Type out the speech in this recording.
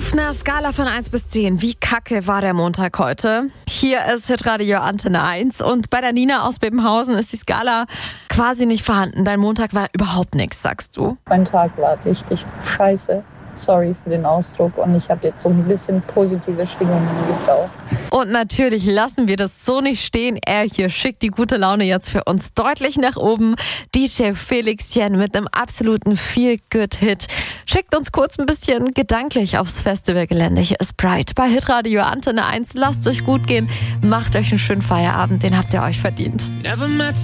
Auf einer Skala von 1 bis 10, wie kacke war der Montag heute? Hier ist Hitradio Antenne 1 und bei der Nina aus Bebenhausen ist die Skala quasi nicht vorhanden. Dein Montag war überhaupt nichts, sagst du? Mein Tag war richtig scheiße. Sorry für den Ausdruck und ich habe jetzt so ein bisschen positive Schwingungen gebraucht. Und natürlich lassen wir das so nicht stehen. Er hier schickt die gute Laune jetzt für uns deutlich nach oben. DJ Felixchen mit einem absoluten Feel-Good-Hit. Schickt uns kurz ein bisschen gedanklich aufs Festivalgelände. Hier ist Bright bei Hitradio Antenne 1. Lasst euch gut gehen, macht euch einen schönen Feierabend, den habt ihr euch verdient.